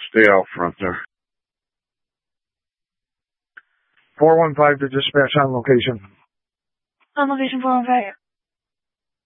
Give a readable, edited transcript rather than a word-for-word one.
Stay out front there. 415 to dispatch on location. On location 415.